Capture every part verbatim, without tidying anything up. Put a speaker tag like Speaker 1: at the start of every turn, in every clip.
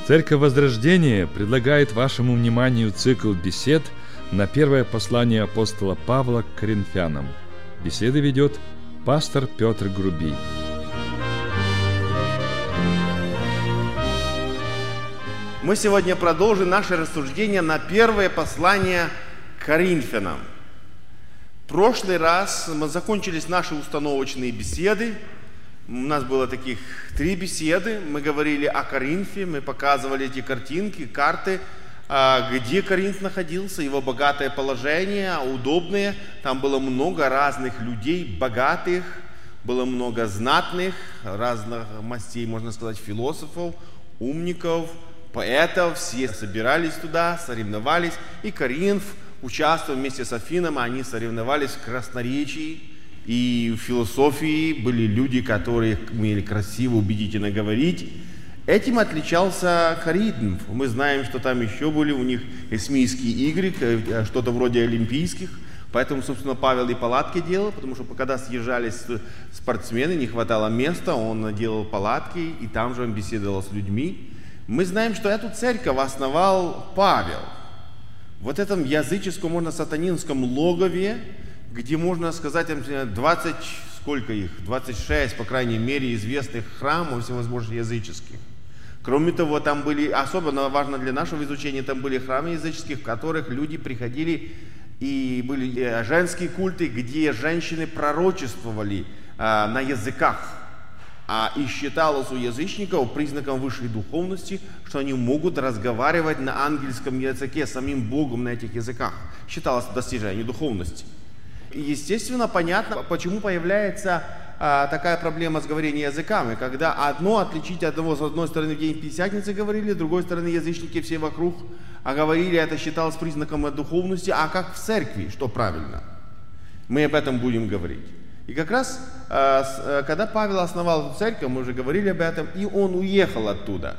Speaker 1: Церковь Возрождения предлагает вашему вниманию цикл бесед на первое послание апостола Павла к Коринфянам. Беседы ведет пастор Петр Грубий.
Speaker 2: Мы сегодня продолжим наше рассуждение на первое послание к Коринфянам. В прошлый раз мы закончили наши установочные беседы. У нас было таких три беседы. Мы говорили о Коринфе, мы показывали эти картинки, карты, где Коринф находился, его богатое положение, удобное. Там было много разных людей, богатых, было много знатных, разных мастей, можно сказать, философов, умников, поэтов. Все собирались туда, соревновались. И Коринф участвовал вместе с Афинами, они соревновались в красноречии. И в философии были люди, которые умели красиво, убедительно говорить. Этим отличался Коринф. Мы знаем, что там еще были у них эсмийские игры, что-то вроде олимпийских. Поэтому, собственно, Павел и палатки делал, потому что когда съезжались спортсмены, не хватало места, он делал палатки, и там же он беседовал с людьми. Мы знаем, что эту церковь основал Павел. Вот этом языческом, можно сатанинском логове, где, можно сказать, двадцать, сколько их, двадцать шесть, по крайней мере, известных храмов всевозможных языческих. Кроме того, там были, особенно важно для нашего изучения, там были храмы языческих, в которых люди приходили, и были женские культы, где женщины пророчествовали а, на языках. А, и считалось у язычников признаком высшей духовности, что они могут разговаривать на ангельском языке с самим Богом на этих языках. Считалось достижением духовности. Естественно, понятно, почему появляется а, такая проблема с говорением языками, когда одно отличить одного, с одной стороны в день Пятидесятницы говорили, с другой стороны язычники все вокруг, а говорили, это считалось признаком духовности, а как в церкви, что правильно. Мы об этом будем говорить. И как раз, а, с, когда Павел основал эту церковь, мы уже говорили об этом, и он уехал оттуда.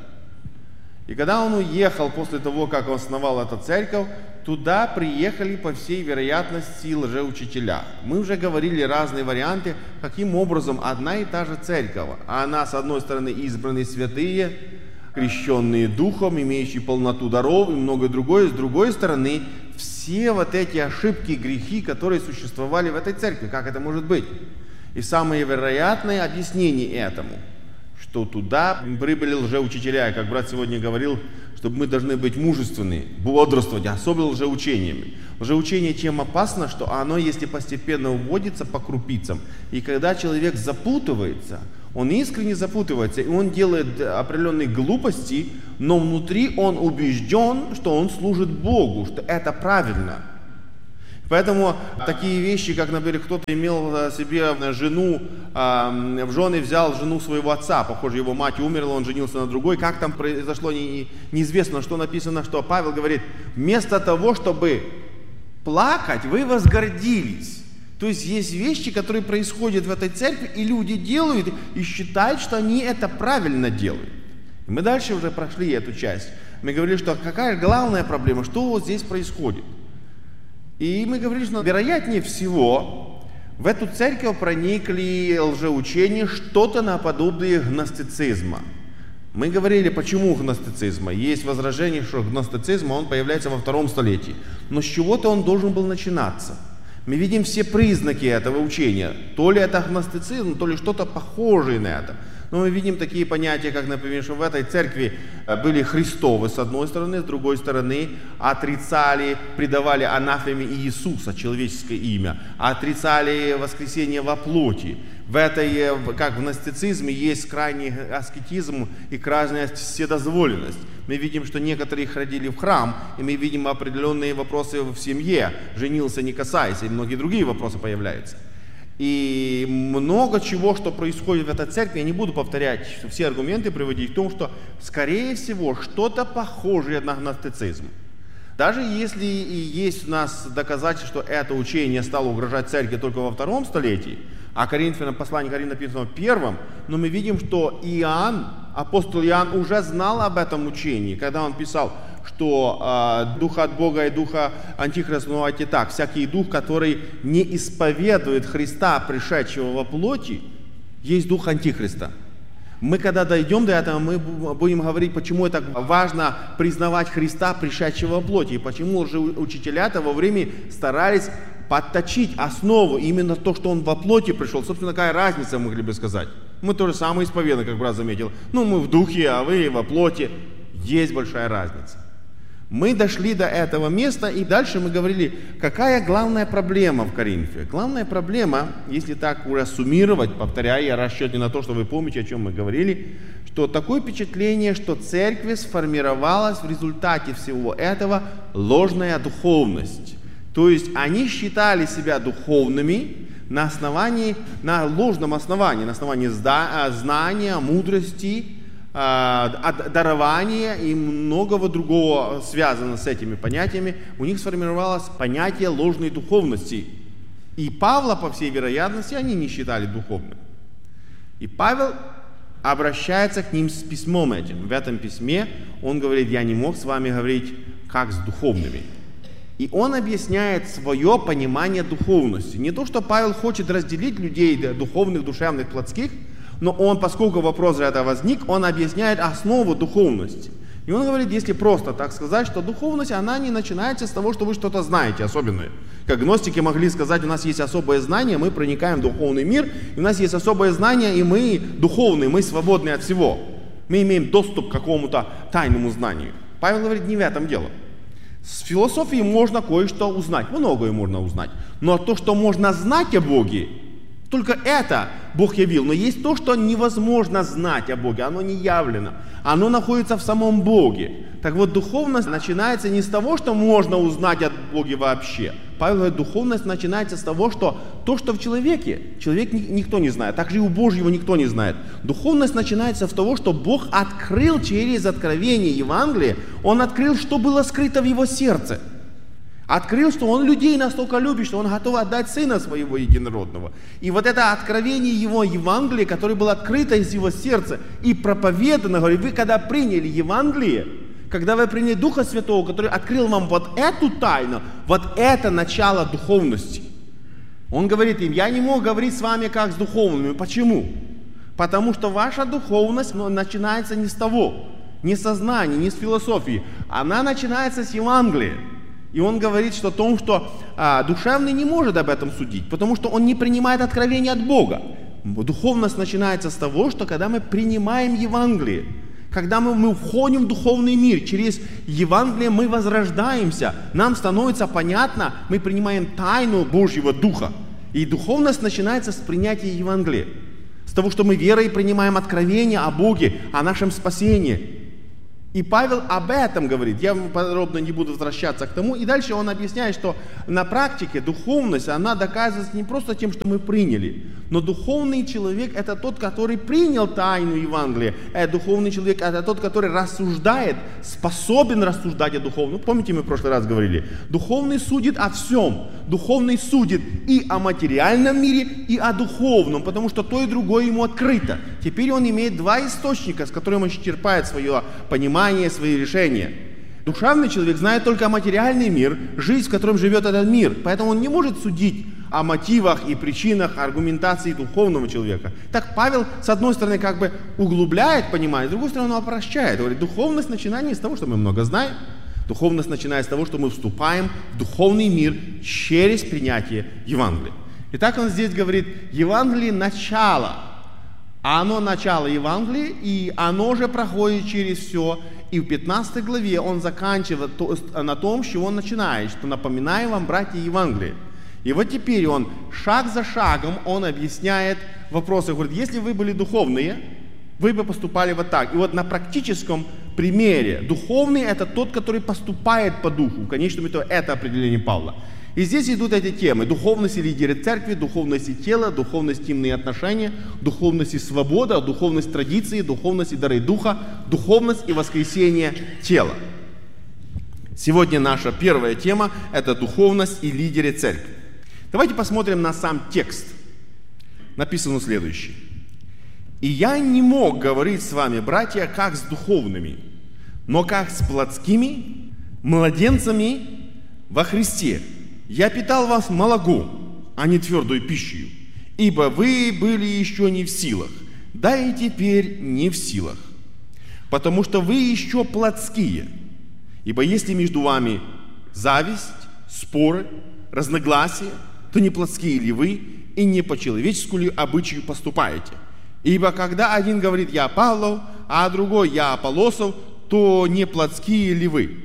Speaker 2: И когда он уехал после того, как он основал эту церковь, туда приехали, по всей вероятности, лжеучителя. Мы уже говорили разные варианты, каким образом одна и та же церковь. Она, с одной стороны, избранные святые, крещенные Духом, имеющие полноту даров и многое другое. С другой стороны, все вот эти ошибки, грехи, которые существовали в этой церкви. Как это может быть? И самое вероятное объяснение этому, что туда прибыли лжеучителя, как брат сегодня говорил, чтобы мы должны быть мужественны, бодрствовать, особенно лжеучениями. Лжеучение чем опасно, что оно, если постепенно вводится по крупицам, и когда человек запутывается, он искренне запутывается, и он делает определенные глупости, но внутри он убежден, что он служит Богу, что это правильно. Поэтому такие вещи, как, например, кто-то имел себе жену, в жены взял жену своего отца, похоже, его мать умерла, он женился на другой. Как там произошло, не, неизвестно, что написано, что Павел говорит, вместо того, чтобы плакать, вы возгордились. То есть есть вещи, которые происходят в этой церкви, и люди делают, и считают, что они это правильно делают. И мы дальше уже прошли эту часть. Мы говорили, что какая главная проблема, что вот здесь происходит. И мы говорили, что вероятнее всего в эту церковь проникли лжеучения, что-то наподобие гностицизма. Мы говорили, почему гностицизма. Есть возражение, что гностицизм, он появляется во втором столетии. Но с чего-то он должен был начинаться. Мы видим все признаки этого учения. То ли это гностицизм, то ли что-то похожее на это. Но мы видим такие понятия, как, например, что в этой церкви были Христовы с одной стороны, с другой стороны отрицали, предавали анафеме Иисуса, человеческое имя, отрицали воскресение во плоти. В этой, как в гностицизме, есть крайний аскетизм и крайняя вседозволенность. Мы видим, что некоторые ходили в храм, и мы видим определенные вопросы в семье. Женился, не касайся, и многие другие вопросы появляются. И много чего, что происходит в этой церкви, я не буду повторять все аргументы приводить в том, что, скорее всего, что-то похожее на гностицизм. Даже если и есть у нас доказательство, что это учение стало угрожать церкви только во втором столетии, а Коринфянам, послание Коринфянам написано в первом, но мы видим, что Иоанн, апостол Иоанн уже знал об этом учении, когда он писал, что э, духа от Бога и духа антихриста, ну, давайте так, всякий дух, который не исповедует Христа, пришедшего во плоти, есть дух антихриста. Мы, когда дойдем до этого, мы будем говорить, почему это важно признавать Христа, пришедшего в плоти, и почему же учителя того времени старались подточить основу, именно то, что Он во плоти пришел. Собственно, какая разница, могли бы сказать. Мы то же самое исповедуем, как брат заметил. Ну, мы в духе, а вы во плоти. Есть большая разница. Мы дошли до этого места, и дальше мы говорили, какая главная проблема в Коринфе. Главная проблема, если так уже суммировать, повторяя, я расчете на то, что вы помните, о чем мы говорили, что такое впечатление, что церковь сформировалась в результате всего этого ложная духовность. То есть они считали себя духовными на основании, на ложном основании, на основании знания, мудрости, дарования и многого другого связано с этими понятиями. У них сформировалось понятие ложной духовности. И Павла, по всей вероятности, они не считали духовным. И Павел обращается к ним с письмом этим. В этом письме он говорит: я не мог с вами говорить как с духовными. И он объясняет свое понимание духовности. Не то, что Павел хочет разделить людей духовных, душевных, плотских, но он, поскольку вопрос это возник, он объясняет основу духовности. И он говорит, если просто так сказать, что духовность, она не начинается с того, что вы что-то знаете особенное. Как гностики могли сказать, у нас есть особое знание, мы проникаем в духовный мир, и у нас есть особое знание, и мы духовные, мы свободны от всего. Мы имеем доступ к какому-то тайному знанию. Павел говорит, не в этом дело. С философией можно кое-что узнать, многое можно узнать. Но то, что можно знать о Боге, только это Бог явил. Но есть то, что невозможно знать о Боге, оно не явлено. Оно находится в самом Боге. Так вот, духовность начинается не с того, что можно узнать о Боге вообще. Павел говорит, духовность начинается с того, что то, что в человеке, человек никто не знает, также и у Божьего никто не знает. Духовность начинается с того, что Бог открыл через откровение Евангелия, Он открыл, что было скрыто в Его сердце. Открыл, что Он людей настолько любит, что Он готов отдать Сына Своего Единородного. И вот это откровение Его Евангелия, которое было открыто из Его сердца и проповедано, говорит, вы когда приняли Евангелие, когда вы приняли Духа Святого, который открыл вам вот эту тайну, вот это начало духовности. Он говорит им, я не мог говорить с вами как с духовными. Почему? Потому что ваша духовность ну, начинается не с того, не со знаний, не с философии. Она начинается с Евангелия. И он говорит, что о том, что а, душевный не может об этом судить, потому что он не принимает откровение от Бога. Духовность начинается с того, что когда мы принимаем Евангелие, когда мы, мы входим в духовный мир, через Евангелие мы возрождаемся, нам становится понятно, мы принимаем тайну Божьего Духа. И духовность начинается с принятия Евангелия, с того, что мы верой принимаем откровение о Боге, о нашем спасении. И Павел об этом говорит, я подробно не буду возвращаться к тому. И дальше он объясняет, что на практике духовность, она доказывается не просто тем, что мы приняли, но духовный человек это тот, который принял тайну Евангелия. А духовный человек это тот, который рассуждает, способен рассуждать о духовном. Помните, мы в прошлый раз говорили, духовный судит о всем. Духовный судит и о материальном мире, и о духовном, потому что то и другое ему открыто. Теперь он имеет два источника, с которыми он черпает свое понимание, свои решения. Душевный человек знает только материальный мир, жизнь, в котором живет этот мир. Поэтому он не может судить о мотивах и причинах аргументации духовного человека. Так Павел, с одной стороны, как бы углубляет понимание, с другой стороны, он упрощает. Говорит, духовность начинает не с того, что мы много знаем. Духовность начинается с того, что мы вступаем в духовный мир через принятие Евангелия. Итак, он здесь говорит, Евангелие – начало. А оно начало Евангелия, и оно же проходит через все. И в пятнадцатой главе он заканчивает на том, с чего он начинает, что напоминаю вам, братья, Евангелие. И вот теперь он шаг за шагом, он объясняет вопросы. Говорит, если вы были духовные, вы бы поступали вот так. И вот на практическом примере духовный это тот, который поступает по духу. В конечном итоге это определение Павла. И здесь идут эти темы. Духовность и лидеры церкви, духовность и тело, духовность и интимные отношения, духовность и свобода, духовность традиции, духовность и дары духа, духовность и воскресение тела. Сегодня наша первая тема – это духовность и лидеры церкви. Давайте посмотрим на сам текст. Написано следующее. «И я не мог говорить с вами, братья, как с духовными, но как с плотскими младенцами во Христе. Я питал вас молоком, а не твердой пищей, ибо вы были еще не в силах, да и теперь не в силах, потому что вы еще плотские. Ибо если между вами зависть, споры, разногласия, то не плотские ли вы и не по человеческому ли обычаю поступаете? Ибо когда один говорит «я Павлов», а другой «я Аполлосов», то не плотские ли вы?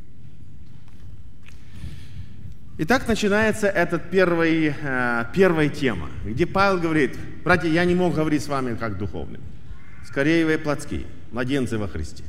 Speaker 2: Итак, начинается эта первый, э, первая тема, где Павел говорит: братья, я не мог говорить с вами как духовным. Скорее вы плотские, младенцы во Христе.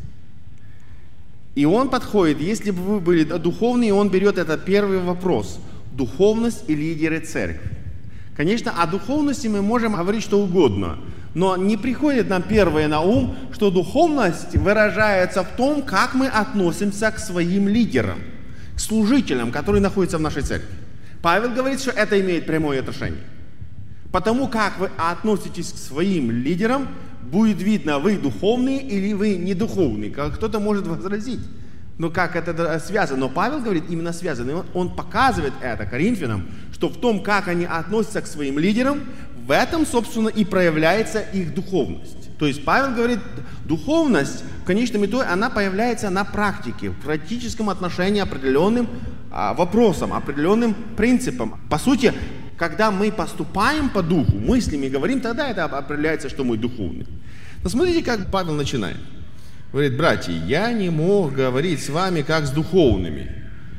Speaker 2: И он подходит, если бы вы были духовные, он берет этот первый вопрос: духовность и лидеры церкви. Конечно, о духовности мы можем говорить что угодно, но не приходит нам первое на ум, что духовность выражается в том, как мы относимся к своим лидерам, к служителям, которые находятся в нашей церкви. Павел говорит, что это имеет прямое отношение. Потому как вы относитесь к своим лидерам, будет видно, вы духовные или вы не духовные. Кто-то может возразить, но как это связано? Но Павел говорит, именно связано. И он, он показывает это Коринфянам, что в том, как они относятся к своим лидерам, в этом, собственно, и проявляется их духовность. То есть Павел говорит, духовность, в конечном итоге, она появляется на практике, в практическом отношении определенным а, вопросам, определенным принципам. По сути, когда мы поступаем по духу, мыслями говорим, тогда это определяется, что мы духовны. Но смотрите, как Павел начинает. Говорит: братья, я не мог говорить с вами как с духовными,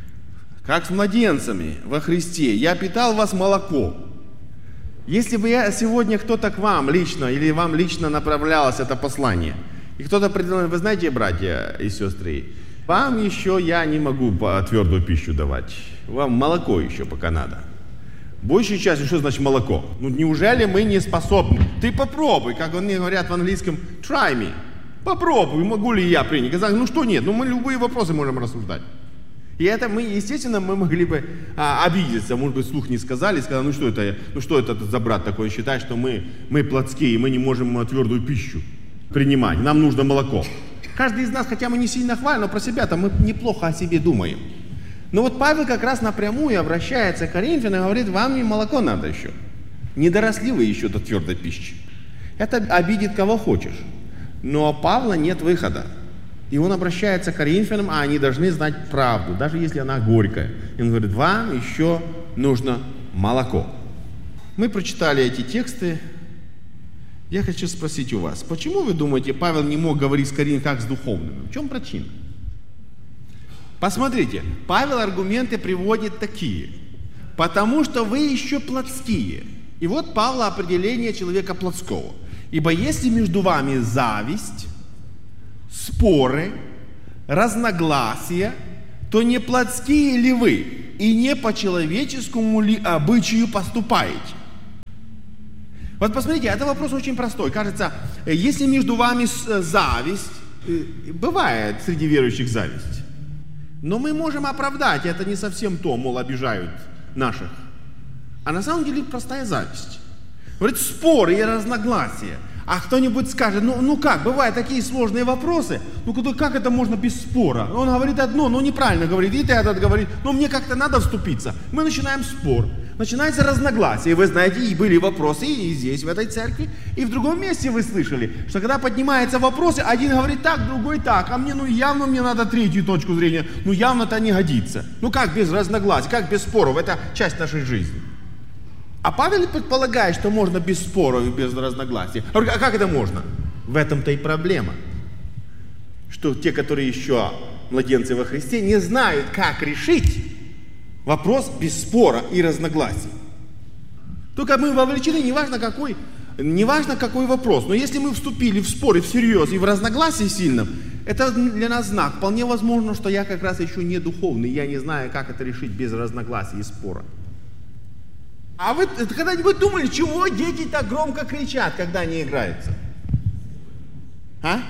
Speaker 2: как с младенцами во Христе. Я питал вас молоком. Если бы я сегодня кто-то к вам лично, или вам лично направлялось это послание, и кто-то предложил: вы знаете, братья и сестры, вам еще я не могу твердую пищу давать, вам молоко еще пока надо. Большей частью, что значит молоко? Ну неужели мы не способны? Ты попробуй, как они говорят в английском, try me. Попробуй, могу ли я принять? Я говорю, ну что нет, ну мы любые вопросы можем рассуждать. И это мы, естественно, мы могли бы а, обидеться, может быть, вслух не сказали, сказали, ну что это, ну что это за брат такой, считает, что мы, мы плотские, мы не можем твердую пищу принимать, нам нужно молоко. Каждый из нас, хотя мы не сильно хвалим, но про себя-то мы неплохо о себе думаем. Но вот Павел как раз напрямую обращается к Коринфянам и говорит: вам не молоко надо еще, не доросли вы еще до твердой пищи. Это обидит кого хочешь. Но у Павла нет выхода. И он обращается к Коринфянам, а они должны знать правду, даже если она горькая. И он говорит: вам еще нужно молоко. Мы прочитали эти тексты. Я хочу спросить у вас, почему вы думаете, Павел не мог говорить с Коринфянами как с духовными? В чем причина? Посмотрите, Павел аргументы приводит такие. Потому что вы еще плотские. И вот Павла определение человека плотского. Ибо если между вами зависть, споры, разногласия, то не плотские ли вы и не по человеческому ли обычаю поступаете? Вот посмотрите, это вопрос очень простой. Кажется, если между вами зависть, бывает среди верующих зависть, но мы можем оправдать, это не совсем то, мол, обижают наших. А на самом деле простая зависть. Говорит, споры и разногласия. А кто-нибудь скажет, ну, ну как, бывают такие сложные вопросы, ну как это можно без спора? Он говорит одно, но неправильно говорит, и этот говорит, ну мне как-то надо вступиться. Мы начинаем спор, начинается разногласие. Вы знаете, и были вопросы и здесь, в этой церкви, и в другом месте вы слышали, что когда поднимаются вопросы, один говорит так, другой так, а мне, ну явно мне надо третью точку зрения, ну явно это не годится. Ну как без разногласий, как без споров, это часть нашей жизни. А Павел предполагает, что можно без споров и без разногласий. А как это можно? В этом-то и проблема. Что те, которые еще младенцы во Христе, не знают, как решить вопрос без спора и разногласий. Только мы вовлечены, неважно какой, неважно какой вопрос. Но если мы вступили в спор и всерьез, и в разногласии сильном, это для нас знак. Вполне возможно, что я как раз еще не духовный, я не знаю, как это решить без разногласий и спора. А вы когда-нибудь думали, чего дети так громко кричат, когда они играются? А?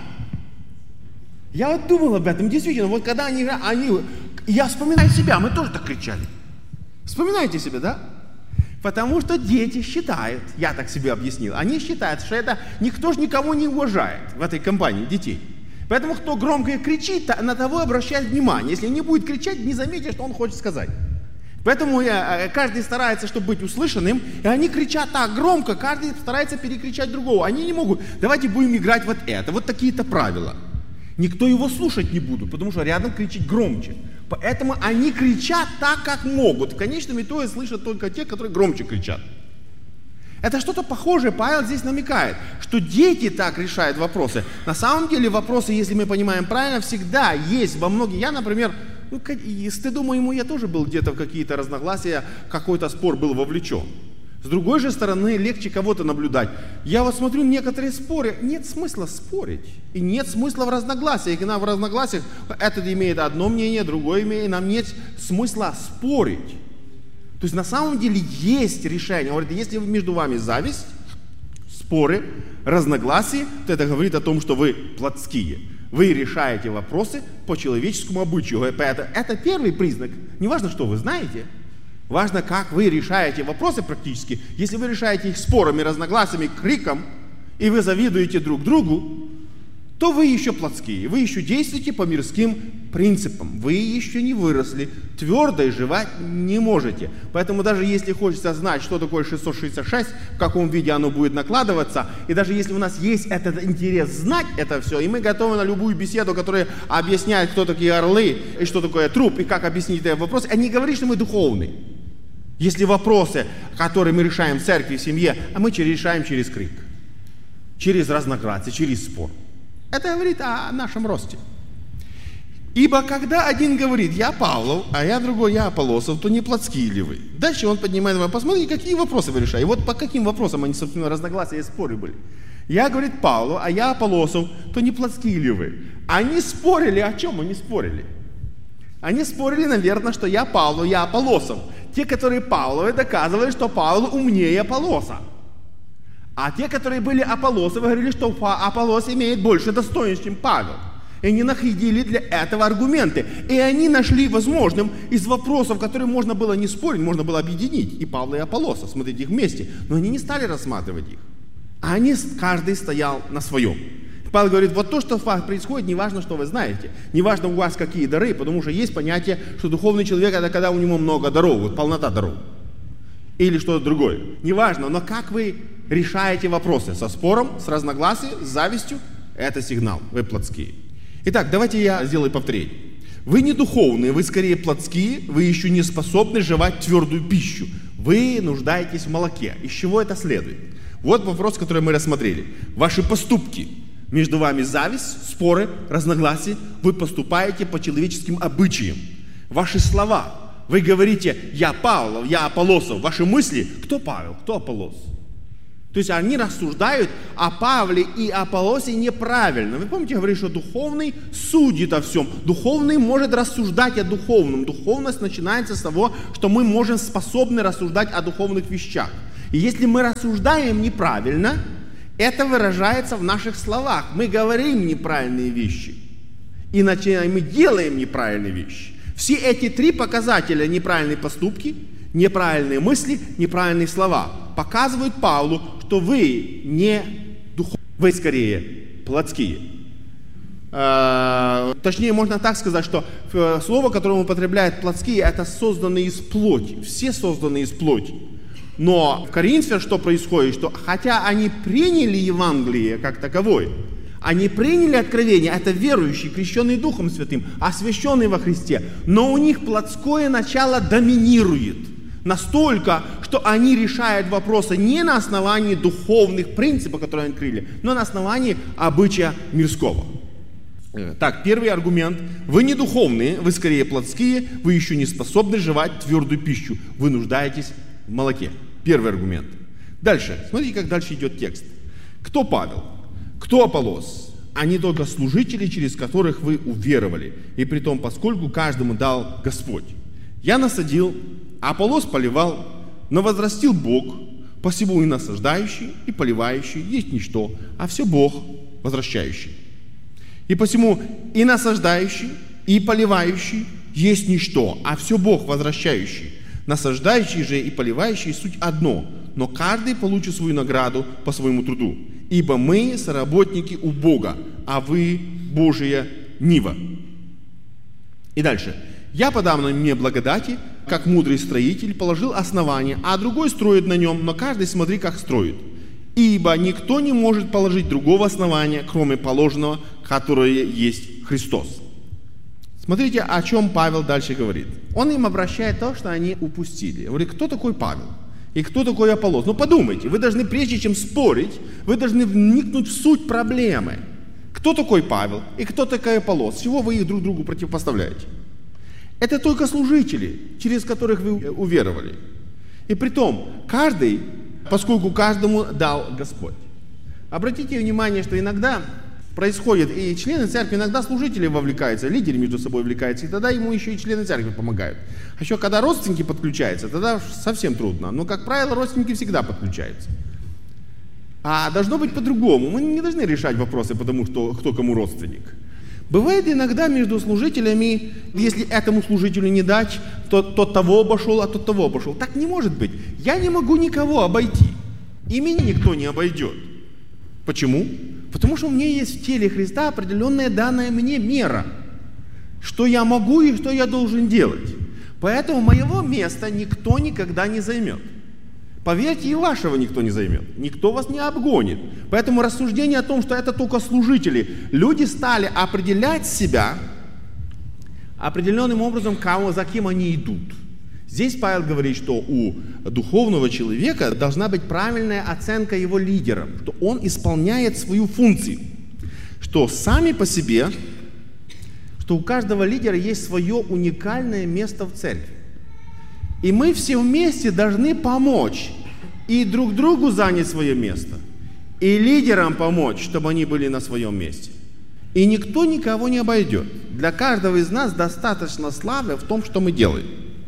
Speaker 2: Я вот думал об этом, действительно, вот когда они играют, они, я вспоминаю себя, мы тоже так кричали. Вспоминаете себя, да? Потому что дети считают, я так себе объяснил, они считают, что это никто же никого не уважает в этой компании детей. Поэтому кто громко кричит, на того обращает внимание. Если не будет кричать, не заметишь, что он хочет сказать. Поэтому я, каждый старается, чтобы быть услышанным, и они кричат так громко, каждый старается перекричать другого. Они не могут. Давайте будем играть вот это. Вот такие-то правила. Никто его слушать не будет, потому что рядом кричит громче. Поэтому они кричат так, как могут. В конечном итоге слышат только те, которые громче кричат. Это что-то похожее, Павел здесь намекает, что дети так решают вопросы. На самом деле вопросы, если мы понимаем правильно, всегда есть во многих. Я, например, ну, стыду моему, я тоже был где-то в какие-то разногласия, какой-то спор был вовлечен. С другой же стороны, легче кого-то наблюдать. Я вот смотрю, некоторые споры, нет смысла спорить. И нет смысла в разногласиях. И нам в разногласиях этот имеет одно мнение, другое имеет, и нам нет смысла спорить. То есть на самом деле есть решение. Он говорит, если между вами зависть, споры, разногласия, то это говорит о том, что вы плотские. Вы решаете вопросы по человеческому обычаю. Это, это первый признак. Не важно, что вы знаете. Важно, как вы решаете вопросы практически. Если вы решаете их спорами, разногласиями, криком, и вы завидуете друг другу, то вы еще плотские. Вы еще действуете по мирским принципам. Вы еще не выросли. Твердо и жевать не можете. Поэтому даже если хочется знать, что такое шестьсот шестьдесят шесть, в каком виде оно будет накладываться, и даже если у нас есть этот интерес знать это все, и мы готовы на любую беседу, которая объясняет, кто такие орлы, и что такое труп, и как объяснить этот вопрос, а не говорить, что мы духовные. Если вопросы, которые мы решаем в церкви, в семье, а мы решаем через крик, через разногласия, через спор. Это говорит о нашем росте. Ибо когда один говорит, я Павлов, а я другой, я Аполлосов, то не плотские ли вы? Дальше он поднимает вопрос, посмотрите, какие вопросы вы решаете. И вот по каким вопросам они, собственно, разногласия и споры были. Я, говорит, Павлов, а я Аполлосов, то не плотские ли вы? Они спорили, о чем они спорили? Они спорили, наверное, что я Павлов, я Аполлосов. Те, которые Павловы, доказывали, что Павел умнее Аполлоса. А те, которые были Аполлосовы, говорили, что Аполлос имеет больше достоинств, чем Павел. И они находили для этого аргументы. И они нашли возможным из вопросов, которые можно было не спорить, можно было объединить и Павла, и Аполлоса, смотреть их вместе. Но они не стали рассматривать их. А они, каждый стоял на своем. Павел говорит, вот то, что происходит, не важно, что вы знаете. Не важно у вас какие дары, потому что есть понятие, что духовный человек, это когда у него много даров, вот полнота даров. Или что-то другое. Не важно, но как вы решаете вопросы со спором, с разногласием, с завистью, это сигнал, вы плотские. Итак, давайте я сделаю повторение. Вы не духовные, вы скорее плотские, вы еще не способны жевать твердую пищу. Вы нуждаетесь в молоке. Из чего это следует? Вот вопрос, который мы рассмотрели. Ваши поступки. Между вами зависть, споры, разногласия. Вы поступаете по человеческим обычаям. Ваши слова. Вы говорите, я Павлов, я Аполлосов. Ваши мысли, кто Павел, кто Аполлос? То есть они рассуждают о Павле и Аполлосе неправильно. Вы помните, я говорю, что духовный судит о всем. Духовный может рассуждать о духовном. Духовность начинается с того, что мы можем способны рассуждать о духовных вещах. И если мы рассуждаем неправильно, это выражается в наших словах. Мы говорим неправильные вещи. И начинаем, мы делаем неправильные вещи. Все эти три показателя, неправильные поступки, неправильные мысли, неправильные слова, показывают Павлу, что вы не духовные, вы скорее плотские. Э, точнее, можно так сказать, что слово, которое он употребляет плотские, это созданные из плоти. Все созданы из плоти. Но в Коринфянам что происходит? Что хотя они приняли Евангелие как таковое, они приняли откровение, это верующие, крещенные Духом Святым, освященные во Христе, но у них плотское начало доминирует. Настолько, что они решают вопросы не на основании духовных принципов, которые они открыли, но на основании обычая мирского. Так, первый аргумент. Вы не духовные, вы скорее плотские, вы еще не способны жевать твердую пищу. Вы нуждаетесь в молоке. Первый аргумент. Дальше. Смотрите, как дальше идет текст. Кто Павел? Кто Аполлос? Они только служители, через которых вы уверовали. И при том, поскольку каждому дал Господь. Я насадил, Аполлос поливал, но возрастил Бог, посему и насаждающий, и поливающий есть ничто, а все Бог возвращающий. И посему и насаждающий, и поливающий есть ничто, а все Бог возвращающий. Насаждающий же и поливающий суть одно, но каждый получит свою награду по своему труду. Ибо мы соработники у Бога, а вы Божия нива. И дальше. Я подам на мне благодати, как мудрый строитель, положил основание, а другой строит на нем, но каждый смотри, как строит. Ибо никто не может положить другого основания, кроме положенного, которое есть Христос. Смотрите, о чем Павел дальше говорит. Он им обращает то, что они упустили. Он говорит, кто такой Павел? И кто такой Аполлос? Ну подумайте, вы должны, прежде чем спорить, вы должны вникнуть в суть проблемы. Кто такой Павел и кто такой Аполлос? С чего вы их друг другу противопоставляете? Это только служители, через которых вы уверовали. И притом, каждый, поскольку каждому дал Господь. Обратите внимание, что иногда происходит, и члены церкви, иногда служители вовлекаются, лидеры между собой вовлекаются, и тогда ему еще и члены церкви помогают. А еще когда родственники подключаются, тогда совсем трудно. Но, как правило, родственники всегда подключаются. А должно быть по-другому. Мы не должны решать вопросы, потому что кто кому родственник. Бывает иногда между служителями, если этому служителю не дать, то тот того обошел, а тот того обошел. Так не может быть. Я не могу никого обойти. И меня никто не обойдет. Почему? Потому что у меня есть в теле Христа определенная данная мне мера. Что я могу и что я должен делать. Поэтому моего места никто никогда не займет. Поверьте, и вашего никто не займет. Никто вас не обгонит. Поэтому рассуждение о том, что это только служители. Люди стали определять себя определенным образом, кого, за кем они идут. Здесь Павел говорит, что у духовного человека должна быть правильная оценка его лидером, что он исполняет свою функцию, что сами по себе, что у каждого лидера есть свое уникальное место в церкви. И мы все вместе должны помочь и друг другу занять свое место, и лидерам помочь, чтобы они были на своем месте. И никто никого не обойдет. Для каждого из нас достаточно славы в том, что мы делаем.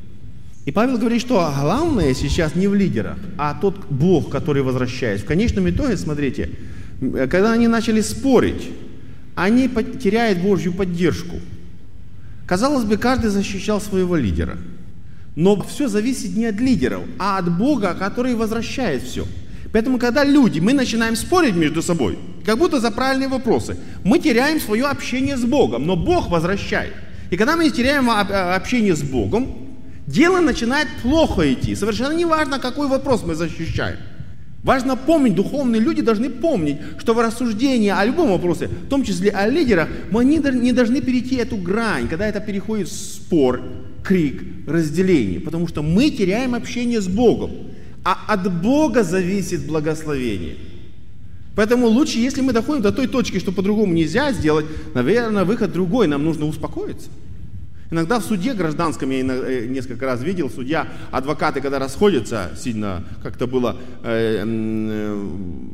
Speaker 2: И Павел говорит, что главное сейчас не в лидерах, а тот Бог, который возвращается. В конечном итоге, смотрите, когда они начали спорить, они теряют Божью поддержку. Казалось бы, каждый защищал своего лидера. Но все зависит не от лидеров, а от Бога, который возвращает все. Поэтому, когда люди, мы начинаем спорить между собой, как будто за правильные вопросы, мы теряем свое общение с Богом, но Бог возвращает. И когда мы теряем общение с Богом, дело начинает плохо идти. Совершенно не важно, какой вопрос мы защищаем. Важно помнить, духовные люди должны помнить, что в рассуждении о любом вопросе, в том числе о лидерах, мы не должны перейти эту грань, когда это переходит в спор, крик, разделение. Потому что мы теряем общение с Богом. А от Бога зависит благословение. Поэтому лучше, если мы доходим до той точки, что по-другому нельзя сделать, наверное, выход другой, нам нужно успокоиться. Иногда в суде гражданском, я несколько раз видел, судья, адвокаты, когда расходятся, сильно, как-то было э, э,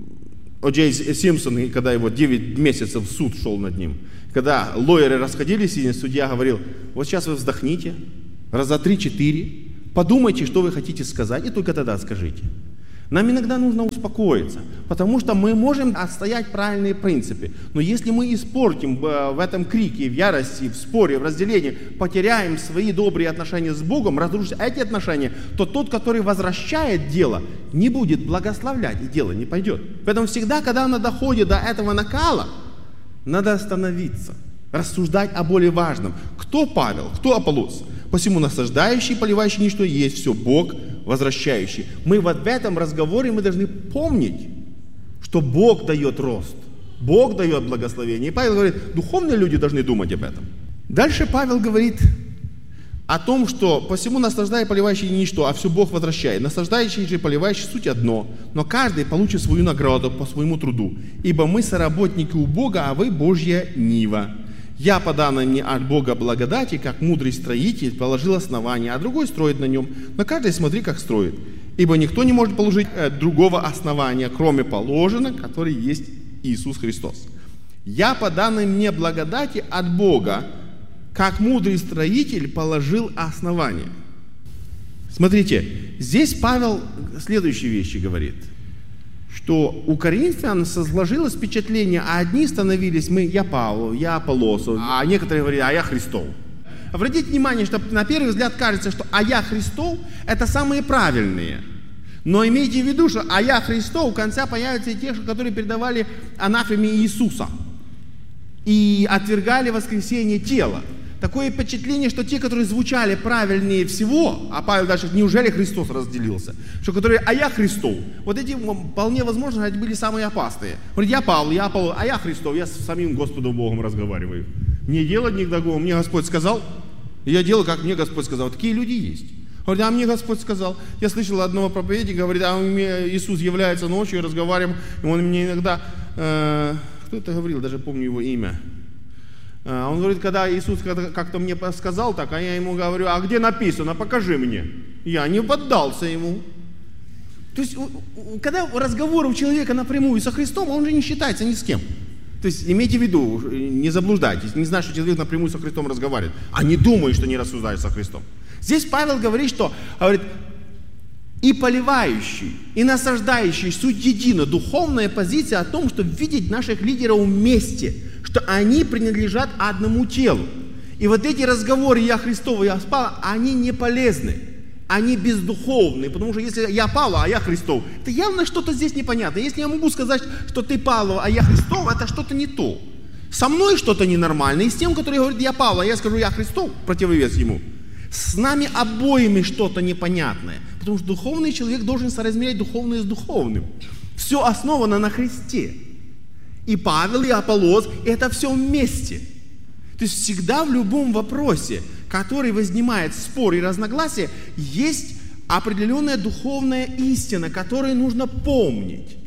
Speaker 2: О Джей Симпсон, когда его девять месяцев суд шел над ним, когда лоеры расходились, и судья говорил, вот сейчас вы вздохните, раза три-четыре, подумайте, что вы хотите сказать, и только тогда скажите. Нам иногда нужно успокоиться, потому что мы можем отстоять правильные принципы. Но если мы испортим в этом крике, в ярости, в споре, в разделении, потеряем свои добрые отношения с Богом, разрушим эти отношения, то тот, который возвращает дело, не будет благословлять, и дело не пойдет. Поэтому всегда, когда оно доходит до этого накала, надо остановиться, рассуждать о более важном. Кто Павел, кто Аполлос? Посему насаждающий, поливающий ничто есть все Бог, возвращающий. Мы вот в этом разговоре мы должны помнить, что Бог дает рост, Бог дает благословение. И Павел говорит, духовные люди должны думать об этом. Дальше Павел говорит о том, что посему наслаждающий, поливающий ничто, а все Бог возвращает. Наслаждающий же и поливающий суть одно, но каждый получит свою награду по своему труду. Ибо мы соработники у Бога, а вы Божья нива. Я, по данной мне от Бога благодати, как мудрый строитель, положил основание, а другой строит на нем. Но каждый смотри, как строит. Ибо никто не может положить э, другого основания, кроме положенного, который есть Иисус Христос. Я, по данной мне благодати от Бога, как мудрый строитель, положил основание. Смотрите, здесь Павел следующие вещи говорит. Что у коринфян сложилось впечатление, а одни становились, мы, я Павел, я Аполлос, а некоторые говорили, а я Христов. Обратите внимание, что на первый взгляд кажется, что а я Христов, это самые правильные. Но имейте в виду, что а я Христов, в конце появятся и те, которые передавали анафеме Иисуса и отвергали воскресение тела. Так такое впечатление, что те, которые звучали правильнее всего, а Павел даже, неужели Христос разделился, что которые, а я Христов, вот эти вполне возможно были самые опасные. Говорит, я Павел, я Аполлон, а я Христов, я с самим Господом Богом разговариваю. Не делать ни к другому, мне Господь сказал, и я делаю, как мне Господь сказал. Такие люди есть. Говорит, а мне Господь сказал. Я слышал одного проповедника, говорит, а мне Иисус является ночью, и разговариваем, и он мне иногда, э, кто это говорил, даже помню его имя. Э, он говорит, когда Иисус как-то мне сказал так, а я ему говорю, а где написано, покажи мне. Я не поддался ему. То есть, когда разговор у человека напрямую со Христом, он же не считается ни с кем. То есть, имейте в виду, не заблуждайтесь, не знаю, что человек напрямую со Христом разговаривает, а не думает, что не рассуждает со Христом. Здесь Павел говорит, что, говорит, и поливающий, и насаждающий суть едино, духовная позиция о том, чтобы видеть наших лидеров вместе, что они принадлежат одному телу. И вот эти разговоры «я Христов, я Павла», они не полезны. Они бездуховные, потому что если я Павла, а я Христов, то явно что-то здесь непонятно. Если я могу сказать, что ты Павлов, а я Христов, это что-то не то. Со мной что-то ненормально, и с тем, который говорит, я Павла, а я скажу, я Христов, противовес ему. С нами обоими что-то непонятное, потому что духовный человек должен соразмерять духовное с духовным. Все основано на Христе. И Павел, и Аполлос, это все вместе. То есть всегда в любом вопросе, который возникает спор и разногласие, есть определенная духовная истина, которую нужно помнить.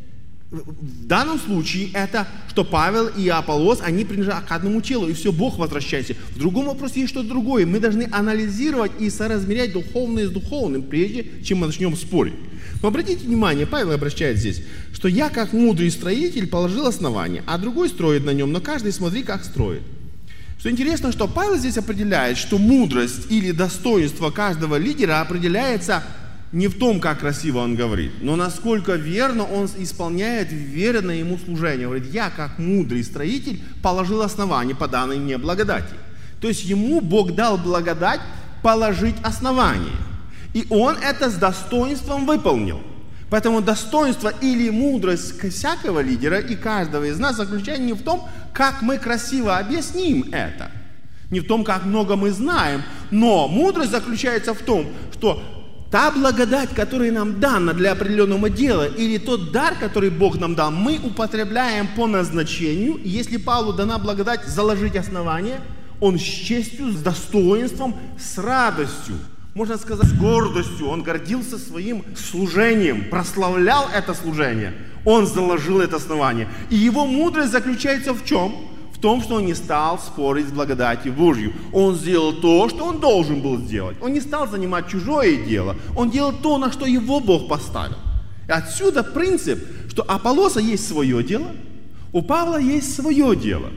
Speaker 2: В данном случае это, что Павел и Аполлос, они принадлежат к одному телу, и все, Бог возвращается. В другом вопросе есть что-то другое. Мы должны анализировать и соразмерять духовное с духовным, прежде чем мы начнем спорить. Но обратите внимание, Павел обращает здесь, что я, как мудрый строитель, положил основание, а другой строит на нем, но каждый смотри, как строит. Что интересно, что Павел здесь определяет, что мудрость или достоинство каждого лидера определяется не в том, как красиво он говорит, но насколько верно он исполняет верное ему служение. Говорит, я, как мудрый строитель, положил основание по данной мне благодати. То есть ему Бог дал благодать положить основание. И он это с достоинством выполнил. Поэтому достоинство или мудрость всякого лидера и каждого из нас заключается не в том, как мы красиво объясним это, не в том, как много мы знаем, но мудрость заключается в том, что та благодать, которая нам дана для определенного дела, или тот дар, который Бог нам дал, мы употребляем по назначению. И если Павлу дана благодать заложить основание, он с честью, с достоинством, с радостью, можно сказать, с гордостью, он гордился своим служением, прославлял это служение, он заложил это основание. И его мудрость заключается в чем? В том, что он не стал спорить с благодатью Божью. Он сделал то, что он должен был сделать. Он не стал занимать чужое дело. Он делал то, на что его Бог поставил. И отсюда принцип, что у Аполлоса есть свое дело, у Павла есть свое дело.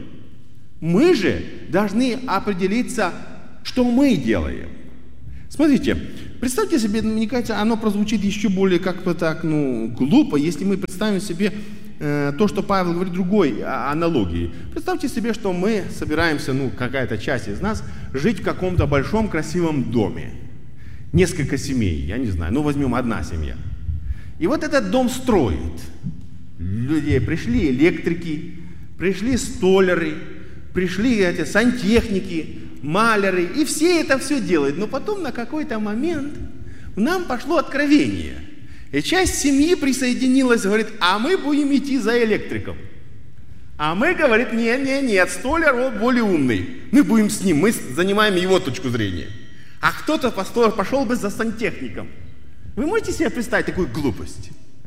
Speaker 2: Мы же должны определиться, что мы делаем. Смотрите, представьте себе, мне кажется, оно прозвучит еще более как-то так, ну, глупо, если мы представим себе э, то, что Павел говорит другой аналогии. Представьте себе, что мы собираемся, ну, какая-то часть из нас, жить в каком-то большом красивом доме. Несколько семей, я не знаю, ну, возьмем одна семья. И вот этот дом строит. Люди пришли электрики, пришли столяры, пришли эти сантехники, маляры, и все это все делают. Но потом на какой-то момент нам пошло откровение. И часть семьи присоединилась, говорит, а мы будем идти за электриком. А мы, говорит, нет, нет, нет, столяр, он более умный. Мы будем с ним, мы занимаем его точку зрения. А кто-то пошел бы за сантехником. Вы можете себе представить такую глупость?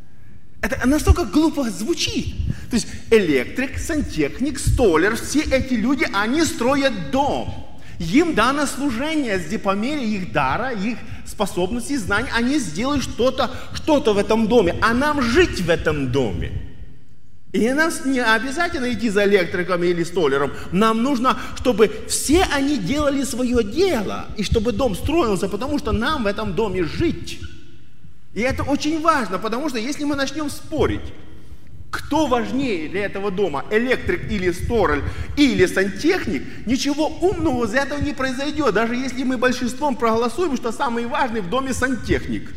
Speaker 2: Это настолько глупо звучит. То есть электрик, сантехник, столяр, все эти люди, они строят дом. Им дано служение, по мере их дара, их способностей, знаний, они сделают что-то, что-то в этом доме, а нам жить в этом доме. И нам не обязательно идти за электриком или столяром, нам нужно, чтобы все они делали свое дело, и чтобы дом строился, потому что нам в этом доме жить. И это очень важно, потому что если мы начнем спорить, кто важнее для этого дома, электрик или столяр, или сантехник, ничего умного из этого не произойдет, даже если мы большинством проголосуем, что самый важный в доме сантехник.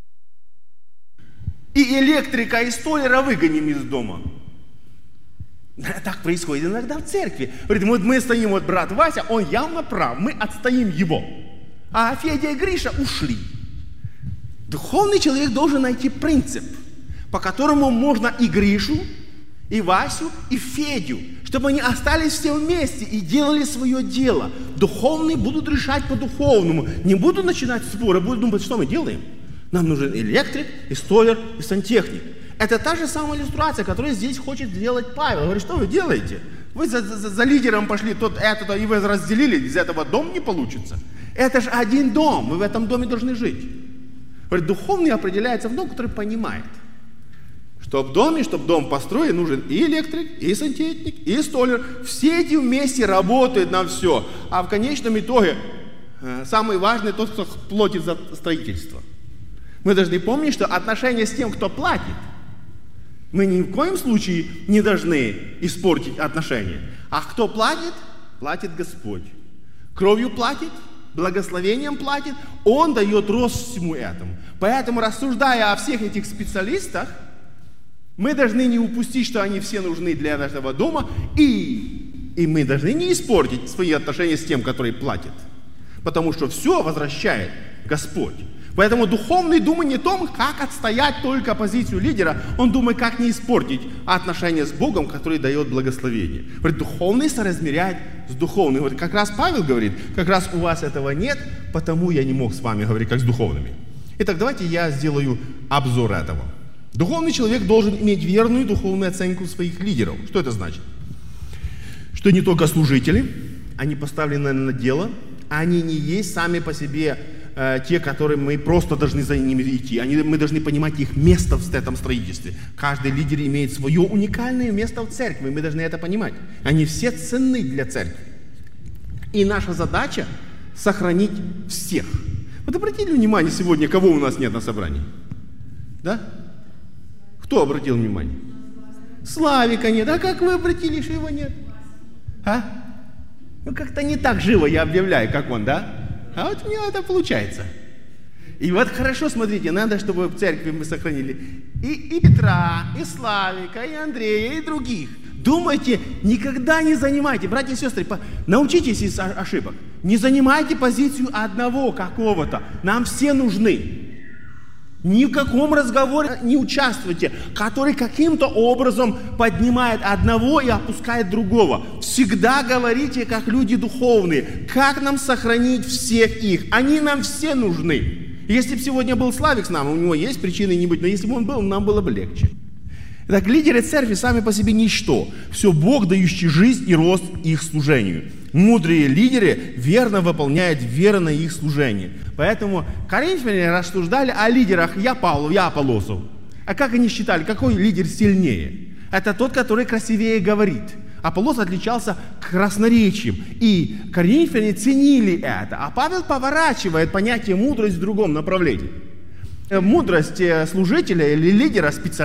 Speaker 2: И электрика, и столяра выгоним из дома. Так происходит иногда в церкви. Говорит, вот мы стоим, вот брат Вася, он явно прав, мы отстоим его. А Федя и Гриша ушли. Духовный человек должен найти принцип, по которому можно и Гришу, и Васю, и Федю, чтобы они остались все вместе и делали свое дело. Духовные будут решать по-духовному. Не будут начинать споры, будут думать, что мы делаем. Нам нужен электрик, и столяр, и сантехник. Это та же самая иллюстрация, которую здесь хочет сделать Павел. Говорит, что вы делаете? Вы за, за, за лидером пошли, тот это, и вы разделили, из этого дом не получится. Это же один дом, вы в этом доме должны жить. Говорит, духовный определяется в дом, который понимает, что в доме, чтобы дом построен, нужен и электрик, и сантехник, и столяр. Все эти вместе работают на все. А в конечном итоге самый важный тот, кто платит за строительство. Мы должны помнить, что отношения с тем, кто платит, мы ни в коем случае не должны испортить отношения. А кто платит? Платит Господь. Кровью платит, благословением платит. Он дает рост всему этому. Поэтому, рассуждая о всех этих специалистах, мы должны не упустить, что они все нужны для нашего дома, и, и мы должны не испортить свои отношения с тем, который платит. Потому что все возвращает Господь. Поэтому духовный думает не о том, как отстоять только позицию лидера, он думает, как не испортить отношения с Богом, который дает благословение. Говорит, духовный соразмеряет с духовным. Вот как раз Павел говорит, как раз у вас этого нет, потому я не мог с вами говорить, как с духовными. Итак, давайте я сделаю обзор этого. Духовный человек должен иметь верную духовную оценку своих лидеров. Что это значит? Что не только служители, они поставлены на дело, они не есть сами по себе э, те, которые мы просто должны за ними идти. Они, мы должны понимать их место в этом строительстве. Каждый лидер имеет свое уникальное место в церкви, мы должны это понимать. Они все ценны для церкви. И наша задача сохранить всех. Вот обратили внимание сегодня, кого у нас нет на собрании? Да? Кто обратил внимание? Славика нет. А как вы обратили, что его нет? А? Ну, как-то не так живо я объявляю, как он, да? А вот у него это получается. И вот хорошо, смотрите, надо, чтобы в церкви мы сохранили и, и Петра, и Славика, и Андрея, и других. Думайте, никогда не занимайте, братья и сестры, по, научитесь из ошибок. Не занимайте позицию одного какого-то. Нам все нужны. Ни в каком разговоре не участвуйте, который каким-то образом поднимает одного и опускает другого. Всегда говорите, как люди духовные, как нам сохранить всех их. Они нам все нужны. Если бы сегодня был Славик с нами, у него есть причины не быть, но если бы он был, нам было бы легче. Итак, лидеры церкви сами по себе ничто. Все Бог, дающий жизнь и рост их служению. Мудрые лидеры верно выполняют верно их служение. Поэтому коринфяне рассуждали о лидерах я Павлов, я Аполлосов. А как они считали, какой лидер сильнее? Это тот, который красивее говорит. Аполлос отличался красноречием. И коринфяне ценили это. А Павел поворачивает понятие мудрость в другом направлении. Мудрость служителя или лидера специалиста